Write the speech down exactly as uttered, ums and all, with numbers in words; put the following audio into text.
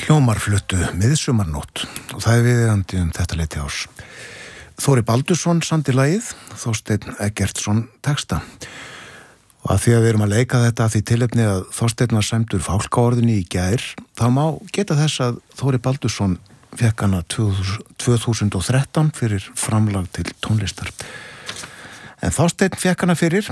Hljómar fluttu miðsumarnótt og það er viðeigandi um þetta leyti árs. Þóri Baldursson samdi lagið, Þorsteinn Eggertsson texta. Og að því að við erum að leika þetta að því tilefni að Þorsteinn var sæmdur fálkaorðunni í gær, þá má geta þess að Þóri Baldursson fékk hana tvö þúsund og þrettán fyrir framlag til tónlistar. En Þorsteinn fékk hana fyrir